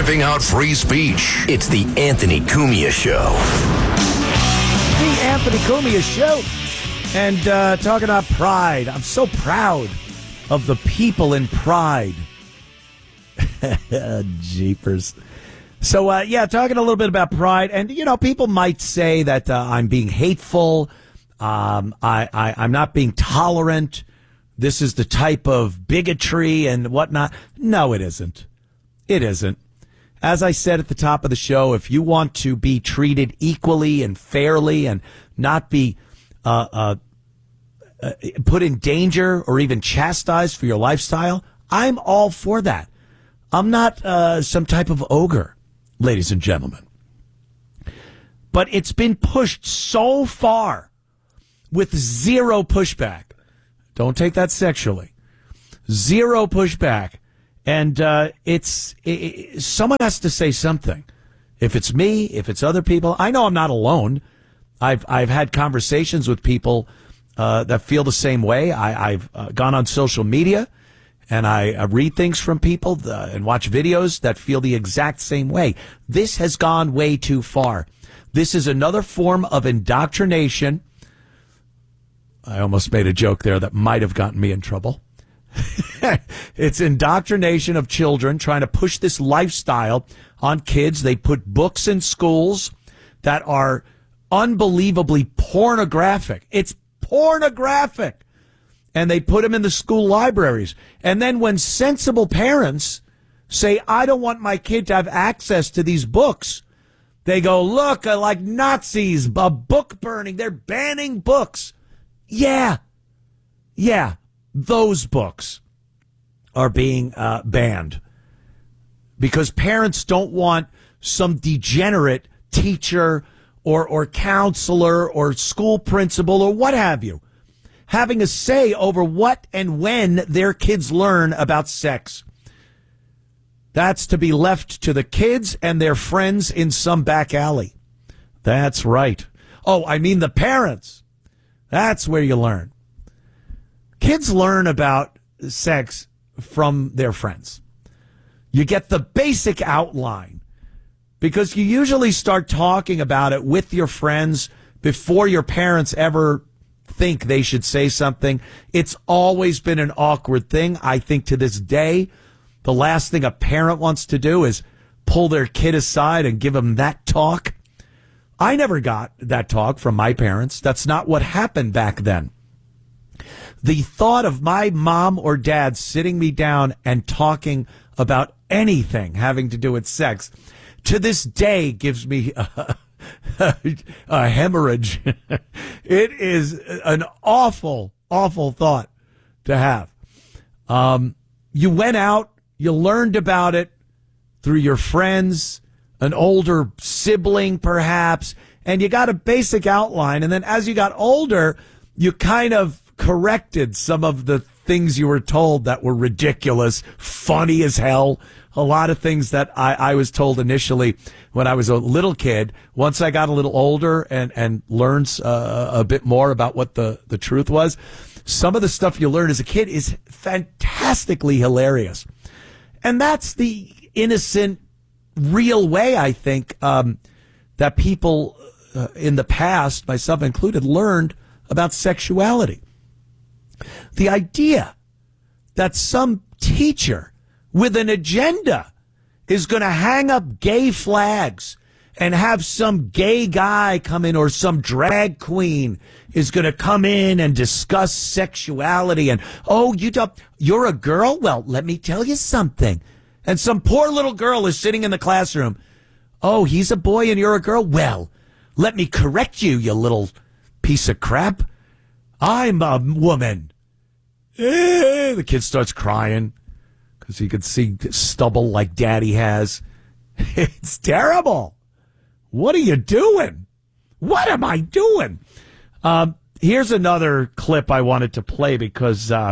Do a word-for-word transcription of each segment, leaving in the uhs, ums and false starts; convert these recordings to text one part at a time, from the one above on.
wiping out free speech. It's the Anthony Cumia Show. The Anthony Cumia Show. And uh, talking about pride. I'm so proud of the people in Pride. Jeepers. So, uh, yeah, talking a little bit about pride. And, you know, people might say that uh, I'm being hateful. Um, I, I, I'm not being tolerant. This is the type of bigotry and whatnot. No, it isn't. It isn't. As I said at the top of the show, if you want to be treated equally and fairly and not be uh, uh, uh, put in danger or even chastised for your lifestyle, I'm all for that. I'm not uh, some type of ogre, ladies and gentlemen. But it's been pushed so far with zero pushback. Don't take that sexually. Zero pushback. And uh, it's it, it, someone has to say something. If it's me, if it's other people, I know I'm not alone. I've I've had conversations with people uh, that feel the same way. I, I've uh, gone on social media and I, I read things from people the, and watch videos that feel the exact same way. This has gone way too far. This is another form of indoctrination. I almost made a joke there that might have gotten me in trouble. It's indoctrination of children, trying to push this lifestyle on kids. They put books in schools that are unbelievably pornographic. It's pornographic. And they put them in the school libraries. And then when sensible parents say, I don't want my kid to have access to these books, they go, look, uh, like Nazis, a book burning. They're banning books. Yeah. Yeah. Those books are being uh, banned because parents don't want some degenerate teacher or, or counselor or school principal or what have you having a say over what and when their kids learn about sex. That's to be left to the kids and their friends in some back alley. That's right. Oh, I mean the parents. That's where you learn. Kids learn about sex from their friends. You get the basic outline because you usually start talking about it with your friends before your parents ever think they should say something. It's always been an awkward thing. I think to this day, the last thing a parent wants to do is pull their kid aside and give them that talk. I never got that talk from my parents. That's not what happened back then. The thought of my mom or dad sitting me down and talking about anything having to do with sex to this day gives me a, a hemorrhage. It is an awful, awful thought to have. Um, you went out, you learned about it through your friends, an older sibling perhaps, and you got a basic outline. And then as you got older, you kind of corrected some of the things you were told that were ridiculous, funny as hell. A lot of things that I, I was told initially when I was a little kid. Once I got a little older and, and learned uh, a bit more about what the, the truth was, some of the stuff you learn as a kid is fantastically hilarious. And that's the innocent, real way, I think, um, that people uh, in the past, myself included, learned about sexuality. The idea that some teacher with an agenda is going to hang up gay flags and have some gay guy come in or some drag queen is going to come in and discuss sexuality and, oh, you don't, you're a girl? Well, let me tell you something. And some poor little girl is sitting in the classroom. Oh, he's a boy and you're a girl? Well, let me correct you, you little piece of crap. I'm a woman. Eh, the kid starts crying because he could see stubble like daddy has. It's terrible. What are you doing? What am I doing? Um, here's another clip I wanted to play because uh,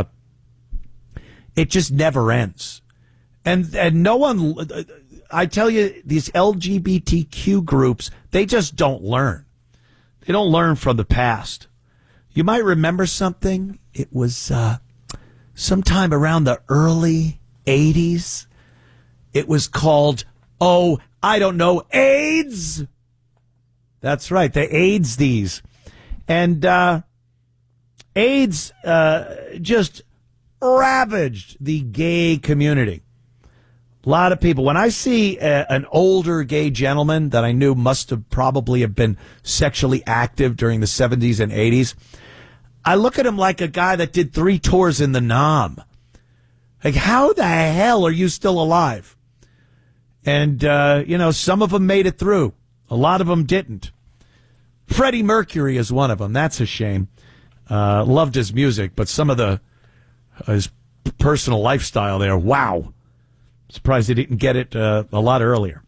it just never ends. And and no one, I tell you, these L G B T Q groups, they just don't learn. They don't learn from the past. You might remember something. It was uh, sometime around the early eighties. It was called Oh, I don't know, AIDS. That's right. They AIDS these. And uh, AIDS uh, just ravaged the gay community. A lot of people. When I see a, an older gay gentleman that I knew must have probably have been sexually active during the seventies and eighties, I look at him like a guy that did three tours in the Nam. Like, how the hell are you still alive? And, uh, you know, some of them made it through. A lot of them didn't. Freddie Mercury is one of them. That's a shame. Uh, loved his music, but some of the his personal lifestyle there, wow. Surprised he didn't get it uh, a lot earlier.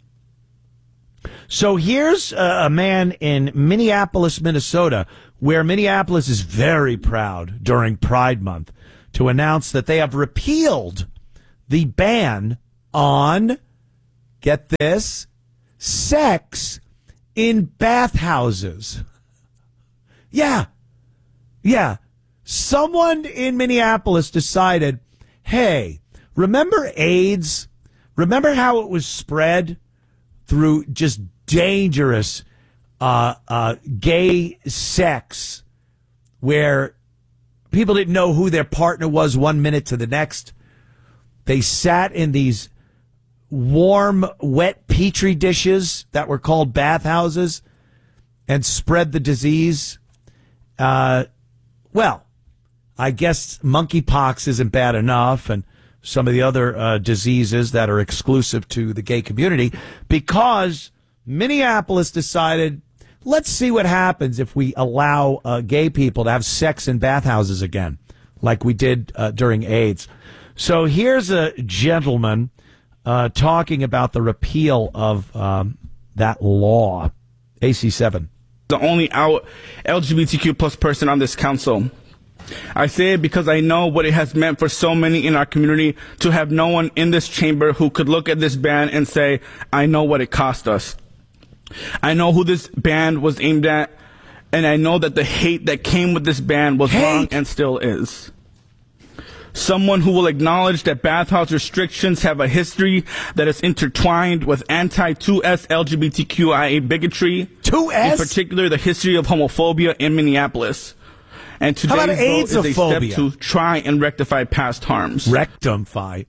So here's uh, a man in Minneapolis, Minnesota, where Minneapolis is very proud during Pride Month to announce that they have repealed the ban on, get this, sex in bathhouses. Yeah. Yeah. Someone in Minneapolis decided, hey, remember AIDS? Remember how it was spread through just dangerous uh, uh, gay sex where people didn't know who their partner was one minute to the next? They sat in these warm, wet Petri dishes that were called bathhouses and spread the disease. Uh, well, I guess monkeypox isn't bad enough, and some of the other uh, diseases that are exclusive to the gay community, because Minneapolis decided, let's see what happens if we allow uh, gay people to have sex in bathhouses again, like we did uh, during AIDS. So here's a gentleman uh, talking about the repeal of um, that law. A C seven. The only out L G B T Q plus person on this council. I say it because I know what it has meant for so many in our community to have no one in this chamber who could look at this ban and say, I know what it cost us. I know who this ban was aimed at, and I know that the hate that came with this ban was hate. wrong and still is. Someone who will acknowledge that bathhouse restrictions have a history that is intertwined with anti two S L G B T Q I A bigotry. two S? In particular, the history of homophobia in Minneapolis. And today's How about vote is a AIDS-ophobia? step to try and rectify past harms. Rectify.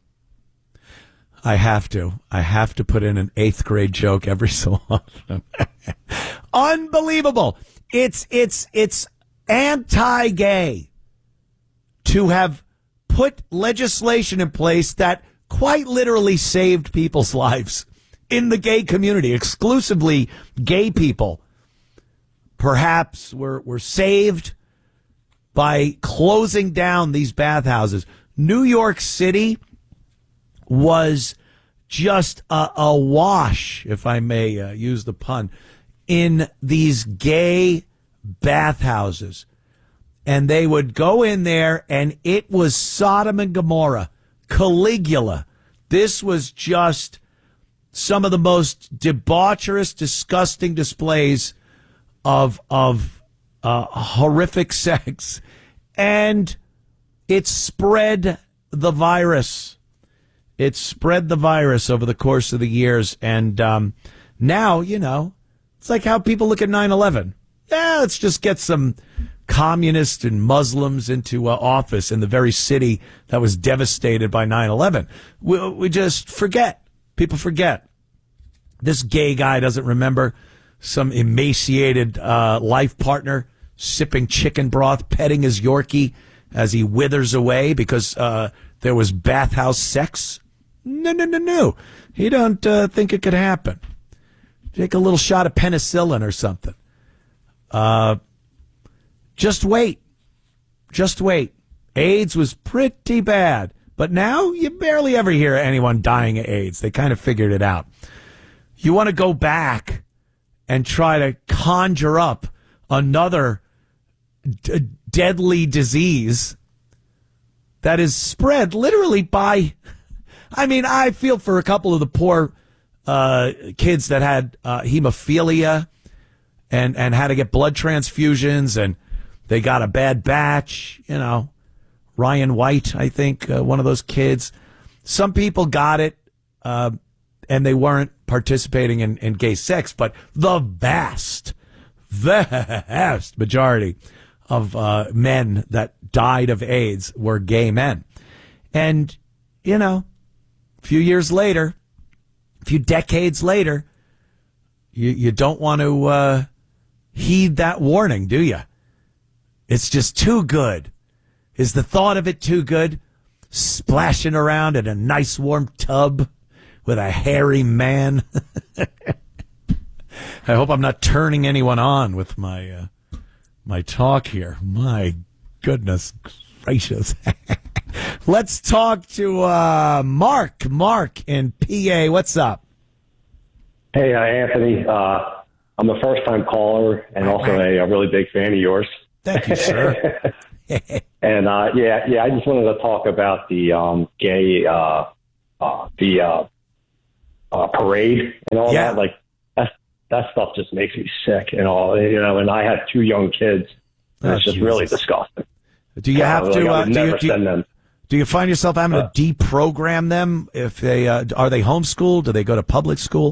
I have to. I have to put in an eighth grade joke every so often. Unbelievable. It's it's it's anti-gay to have put legislation in place that quite literally saved people's lives in the gay community, exclusively gay people. Perhaps were were saved by closing down these bathhouses. New York City was just a, a wash, if I may uh, use the pun, in these gay bathhouses. And they would go in there, and it was Sodom and Gomorrah, Caligula. This was just some of the most debaucherous, disgusting displays of of uh, horrific sex. And it spread the virus. It spread the virus over the course of the years. And um, now, you know, it's like how people look at nine eleven. Yeah, let's just get some communists and Muslims into uh, office in the very city that was devastated by nine eleven. We, we just forget. People forget. This gay guy doesn't remember some emaciated uh, life partner sipping chicken broth, petting his Yorkie as he withers away because uh, there was bathhouse sex. No, no, no, no. He don't uh, think it could happen. Take a little shot of penicillin or something. Uh, just wait. Just wait. AIDS was pretty bad. But now you barely ever hear anyone dying of AIDS. They kind of figured it out. You want to go back and try to conjure up another d- deadly disease that is spread literally by, I mean, I feel for a couple of the poor uh, kids that had uh, hemophilia and, and had to get blood transfusions, and they got a bad batch, you know. Ryan White, I think, uh, one of those kids. Some people got it, uh, and they weren't participating in, in gay sex, but the vast, vast majority of uh, men that died of AIDS were gay men. And, you know, a few years later, a few decades later, you, you don't want to uh, heed that warning, do you? It's just too good. Is the thought of it too good? Splashing around in a nice warm tub with a hairy man. I hope I'm not turning anyone on with my uh, my talk here. My goodness gracious. Let's talk to uh, Mark. Mark in P A. What's up? Hey, uh, Anthony. Uh, I'm a first-time caller and also a, a really big fan of yours. Thank you, sir. And uh, yeah, yeah, I just wanted to talk about the um, gay, uh, uh, the uh, uh, parade and all Yeah. that. Like that, that stuff just makes me sick and all. You know, and I have two young kids. And Oh, it's just Jesus. really disgusting. Do you have Uh, to? like, I Uh, would do, never you, do, send you, them. do you find yourself having Uh, to deprogram them if they uh, are they homeschooled? Do they go to public school?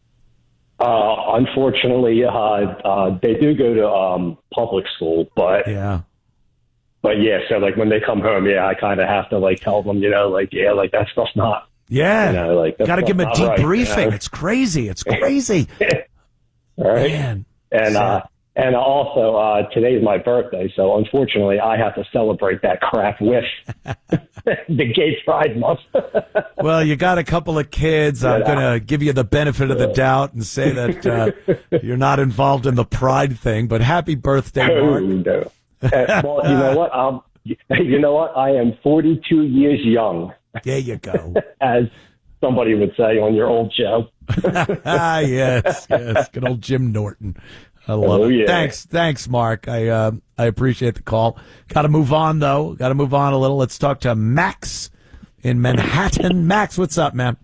Uh, unfortunately, uh, uh, they do go to um, public school, but Yeah. but yeah. So like when they come home, yeah, I kind of have to like tell them, you know, like yeah, like that stuff's not. Yeah. You know, like, that's got to give them a not right, debriefing. you know? It's crazy. It's crazy. All right. Man. And uh, and also uh, today's my birthday, so unfortunately I have to celebrate that crap with the Gay Pride Month. Well, you got a couple of kids. I'm Yeah. going to give you the benefit of the doubt and say that uh, you're not involved in the pride thing. But happy birthday, Oh, Mark. no. Uh, well, you know what? Um, you know what? I am forty-two years young, There you go. as somebody would say on your old show. Ah, yes, yes. Good old Jim Norton. I love Oh, it. yeah. Thanks, thanks, Mark. I uh, I appreciate the call. Got to move on though. Got to move on a little. Let's talk to Max in Manhattan. Max, what's up, man?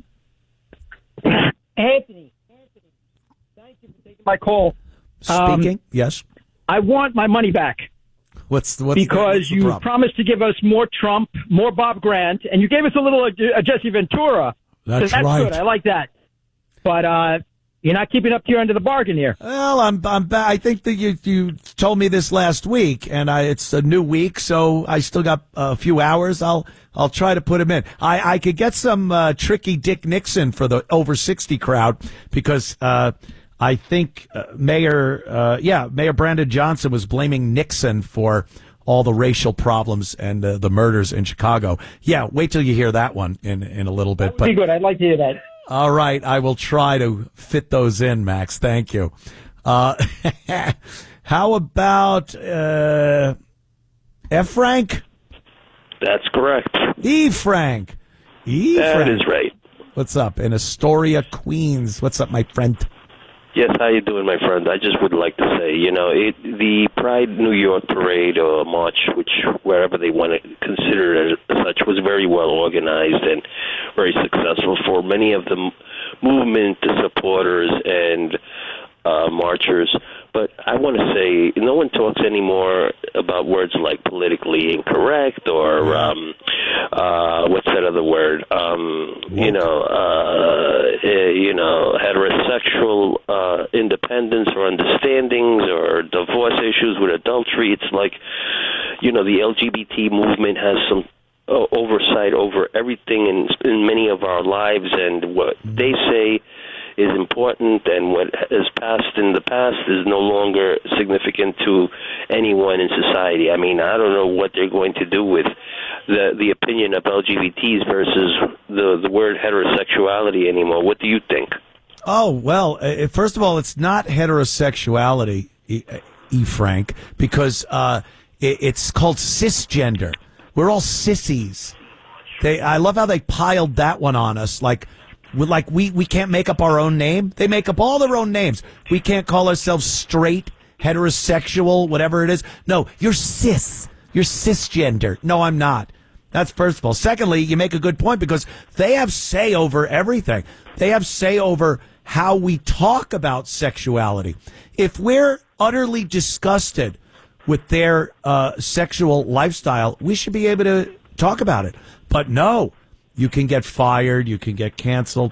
Anthony, Anthony, thank you for taking my call. Um, Speaking. Yes. I want my money back What's the, what's the- because what's the you problem? promised to give us more Trump, more Bob Grant, and you gave us a little uh, uh, Jesse Ventura. That's so that's right. good. I like that. But uh, you're not keeping up to your end of the bargain here. Well, I'm, I'm, ba- I think that you, you told me this last week, and I, it's a new week, so I still got a few hours. I'll, I'll try to put him in. I, I could get some uh, tricky Dick Nixon for the over sixty crowd because uh, I think uh, Mayor, uh, yeah, Mayor Brandon Johnson was blaming Nixon for all the racial problems and uh, the murders in Chicago. Yeah, wait till you hear that one in in a little bit. Pretty good. I'd like to hear that. All right, I will try to fit those in, Max. Thank you. Uh, how about uh, F. Frank? That's correct. E. Frank. E. That Frank. is right. What's up? In Astoria, Queens. What's up, my friend? Yes, how you doing, my friend? I just would like to say, you know, it, the Pride New York parade or march, which wherever they want to consider it as such, was very well organized and very successful for many of the m- movement supporters and uh, marchers. But I want to say, no one talks anymore about words like politically incorrect or um, uh, what's that other word? Um, you know, uh, eh, you know, heterosexual uh, independence or understandings or divorce issues with adultery. It's like, you know, the L G B T movement has some uh, oversight over everything in, in many of our lives, and what they say is important, and what has passed in the past is no longer significant to anyone in society. I mean, I don't know what they're going to do with the the opinion of L G B Ts versus the the word heterosexuality anymore. What do you think? Oh, well, uh, first of all, it's not heterosexuality, E. e Frank, because uh, it, it's called cisgender. We're all sissies. They, I love how they piled that one on us, like, we like we, we can't make up our own name. They make up all their own names. We can't call ourselves straight, heterosexual, whatever it is. No, you're cis. You're cisgender. No, I'm not. That's first of all. Secondly, you make a good point because they have say over everything. They have say over how we talk about sexuality. If we're utterly disgusted with their uh, sexual lifestyle, we should be able to talk about it. But no. You can get fired. You can get canceled.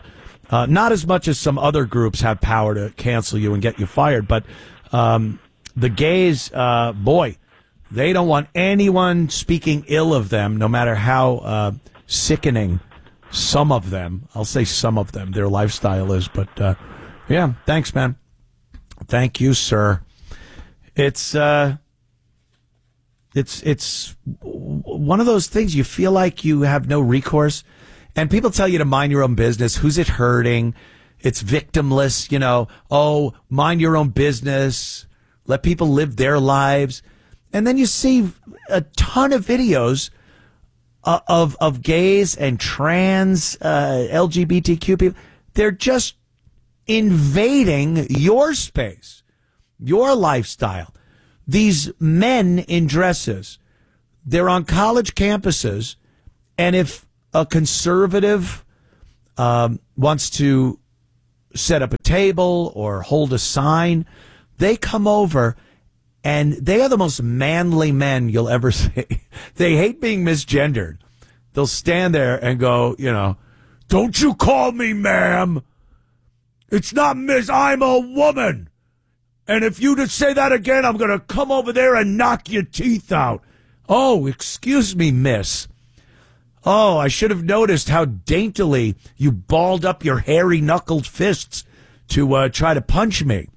Uh, not as much as some other groups have power to cancel you and get you fired, but um, the gays, uh, boy, they don't want anyone speaking ill of them, no matter how uh, sickening some of them, I'll say some of them, their lifestyle is. But, uh, yeah, thanks, man. Thank you, sir. It's, uh, it's, it's one of those things you feel like you have no recourse. And people tell you to mind your own business. Who's it hurting? It's victimless, you know. Oh, mind your own business. Let people live their lives. And then you see a ton of videos uh, of of gays and trans uh, L G B T Q people. They're just invading your space, your lifestyle. These men in dresses, they're on college campuses, and if a conservative um, wants to set up a table or hold a sign, they come over, and they are the most manly men you'll ever see. They hate being misgendered. They'll stand there and go, you know, don't you call me ma'am. It's not miss. I'm a woman. And if you just say that again, I'm going to come over there and knock your teeth out. Oh, excuse me, miss. Oh, I should have noticed how daintily you balled up your hairy-knuckled fists to uh, try to punch me.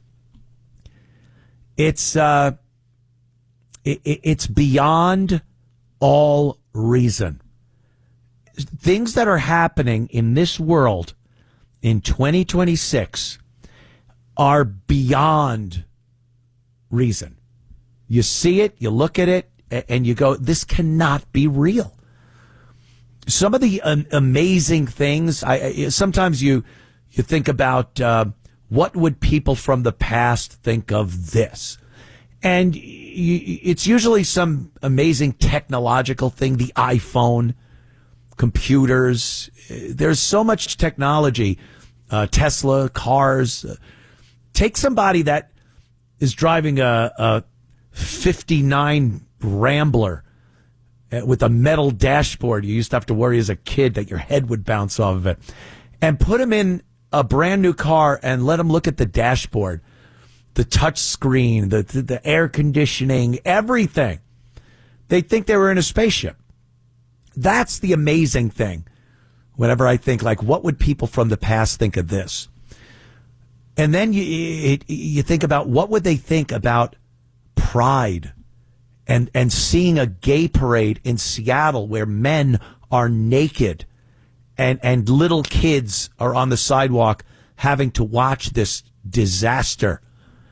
It's uh, it, it's beyond all reason. Things that are happening in this world in twenty twenty-six are beyond reason. You see it, you look at it, and you go, this cannot be real. Some of the um, amazing things, I, I sometimes you you think about uh, what would people from the past think of this? And you, it's usually some amazing technological thing, the iPhone, computers. There's so much technology, uh, Tesla, cars. Take somebody that is driving a, a fifty-nine Rambler with a metal dashboard. You used to have to worry as a kid that your head would bounce off of it. And put him in a brand new car and let him look at the dashboard, the touch screen, the, the, the air conditioning, everything. They think they were in a spaceship. That's the amazing thing. Whenever I think, like, what would people from the past think of this? And then you, it, you think about what would they think about Pride. And and seeing a gay parade in Seattle where men are naked and, and little kids are on the sidewalk having to watch this disaster.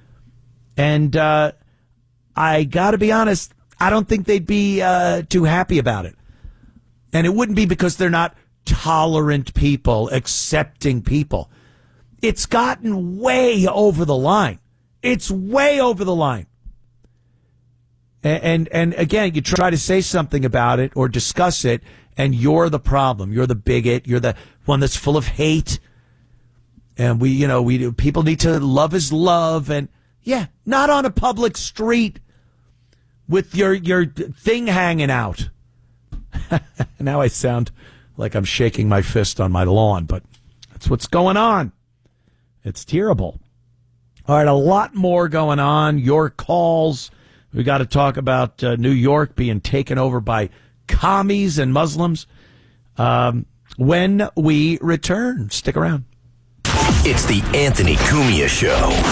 And uh, I got to be honest, I don't think they'd be uh, too happy about it. And it wouldn't be because they're not tolerant people, accepting people. It's gotten way over the line. It's way over the line. And, and and again, you try to say something about it or discuss it, and you're the problem. You're the bigot. You're the one that's full of hate. And we, you know, we people need to love is love, and yeah, not on a public street with your your thing hanging out. Now I sound like I'm shaking my fist on my lawn, but that's what's going on. It's terrible. All right, a lot more going on. Your calls. We got to talk about uh, New York being taken over by commies and Muslims um, when we return. Stick around. It's the Anthony Cumia Show.